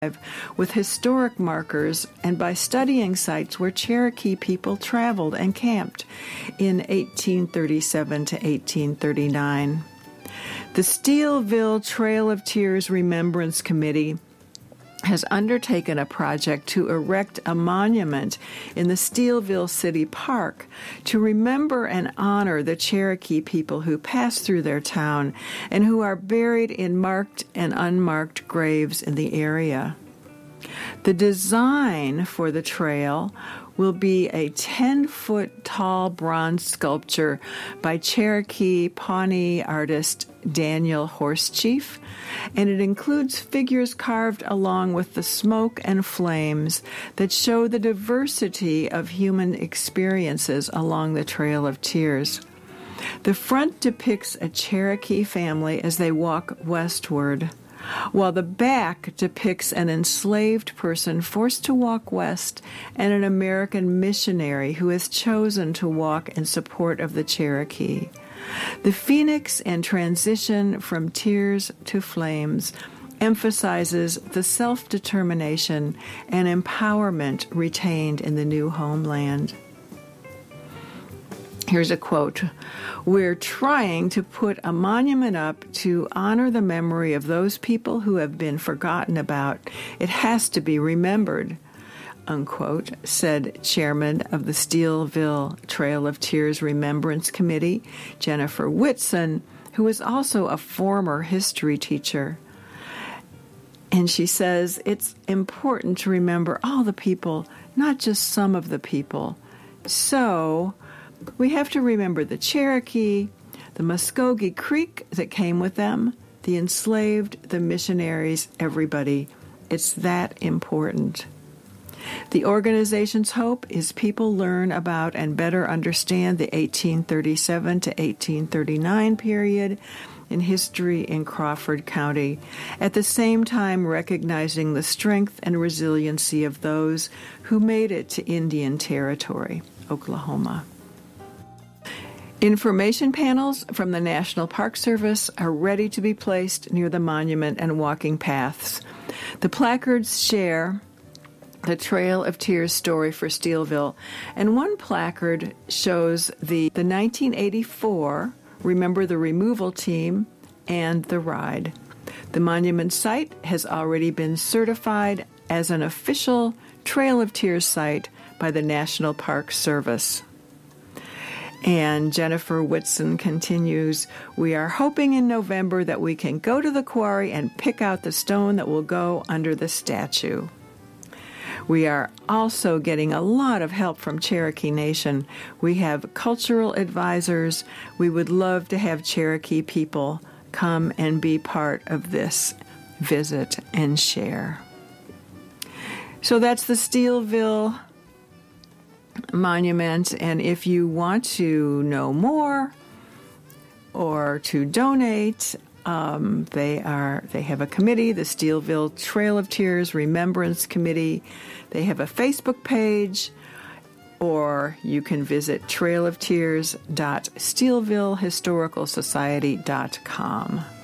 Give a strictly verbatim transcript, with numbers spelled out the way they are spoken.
with historic markers and by studying sites where Cherokee people traveled and camped in eighteen thirty-seven to eighteen thirty-nine. The Steelville Trail of Tears Remembrance Committee has undertaken a project to erect a monument in the Steelville City Park to remember and honor the Cherokee people who passed through their town and who are buried in marked and unmarked graves in the area. The design for the trail will be a ten-foot tall bronze sculpture by Cherokee Pawnee artist Daniel Horsechief, and it includes figures carved along with the smoke and flames that show the diversity of human experiences along the Trail of Tears. The front depicts a Cherokee family as they walk westward, while the back depicts an enslaved person forced to walk west and an American missionary who has chosen to walk in support of the Cherokee. The phoenix and transition from tears to flames emphasizes the self-determination and empowerment retained in the new homeland. Here's a quote. "We're trying to put a monument up to honor the memory of those people who have been forgotten about. It has to be remembered," unquote, said Chairman of the Steelville Trail of Tears Remembrance Committee, Jennifer Whitson, who is also a former history teacher. And she says it's important to remember all the people, not just some of the people. So we have to remember the Cherokee, the Muskogee Creek that came with them, the enslaved, the missionaries, everybody. It's that important. The organization's hope is people learn about and better understand the eighteen thirty-seven to eighteen thirty-nine period in history in Crawford County, at the same time recognizing the strength and resiliency of those who made it to Indian Territory, Oklahoma. Information panels from the National Park Service are ready to be placed near the monument and walking paths. The placards share the Trail of Tears story for Steelville, and one placard shows the, the nineteen eighty-four Remember the Removal Team and the ride. The monument site has already been certified as an official Trail of Tears site by the National Park Service. And Jennifer Whitson continues, "We are hoping in November that we can go to the quarry and pick out the stone that will go under the statue." We are also getting a lot of help from Cherokee Nation. We have cultural advisors. We would love to have Cherokee people come and be part of this visit and share. So that's the Steelville Monument, and if you want to know more or to donate, um, they are they have a committee, the Steelville Trail of Tears Remembrance Committee. They have a Facebook page, or you can visit trail of tears dot steelville historical society dot com.